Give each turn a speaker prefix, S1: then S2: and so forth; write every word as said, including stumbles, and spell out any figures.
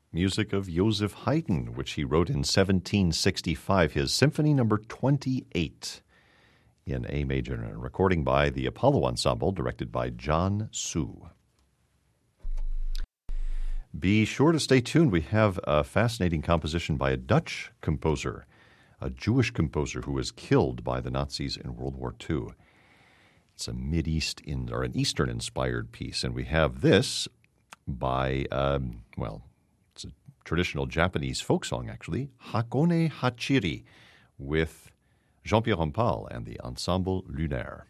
S1: music of Joseph Haydn, which he wrote in seventeen sixty-five, his Symphony Number twenty-eight in A major, and a recording by the Apollo Ensemble, directed by John Su. Be sure to stay tuned. We have a fascinating composition by a Dutch composer, a Jewish composer who was killed by the Nazis in World War Two. It's a Mid-East in, or an Eastern-inspired piece, and we have this by, um, well, it's a traditional Japanese folk song, actually, Hakone Hachiri, with Jean-Pierre Rampal and the Ensemble Lunaire.